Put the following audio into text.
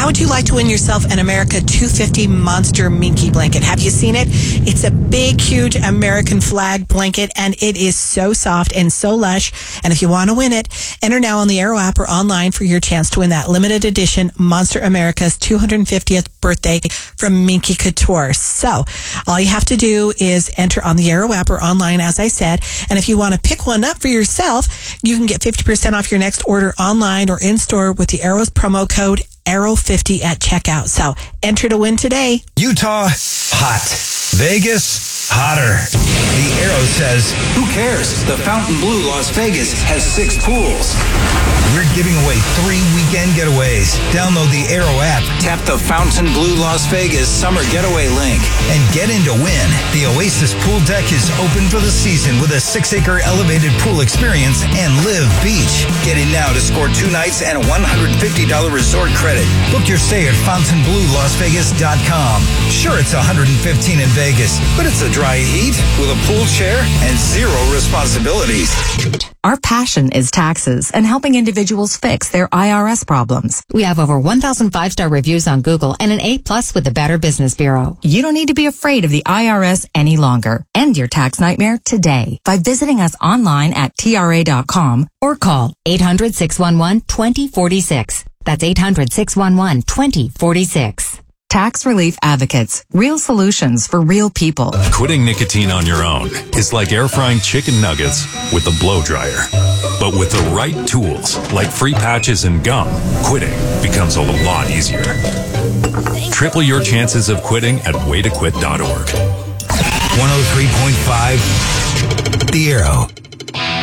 how would you like to win yourself an America 250 Monster Minky blanket? Have you seen it? It's a big, huge American flag blanket, and it is so soft and so lush. And if you want to win it, enter now on the Arrow app or online for your chance to win that limited edition Monster America's 250th birthday from Minky Couture. So all you have to do is enter on the Arrow app or online, as I said. And if you want to pick one up for yourself, you can get 50% off your next order online or in store with the Arrow's promo code Arrow50 at checkout. So enter to win today. Utah, hot. Vegas, hotter. The Arrow says, who cares? The Fontainebleau Las Vegas has 6 pools. We're giving away 3 weekend getaways. Download the Arrow app. Tap the Fontainebleau Las Vegas summer getaway link. And get in to win. The Oasis Pool Deck is open for the season with a 6-acre elevated pool experience and Live Beach. Get in now to score 2 nights and a $150 resort credit. Book your stay at FontainebleauLasVegas.com. Sure, it's 115 in Vegas, but it's a dry heat with a pool chair and 0 responsibilities. Our passion is taxes and helping individuals fix their IRS problems. We have over 1,000 5-star reviews on Google and an A+ with the Better Business Bureau. You don't need to be afraid of the IRS any longer. End your tax nightmare today by visiting us online at TRA.com or call 800-611-2046. That's 800-611-2046. Tax Relief Advocates. Real solutions for real people. Quitting nicotine on your own is like air frying chicken nuggets with a blow dryer. But with the right tools, like free patches and gum, quitting becomes a lot easier. Triple your chances of quitting at waytoquit.org. 103.5 The Arrow.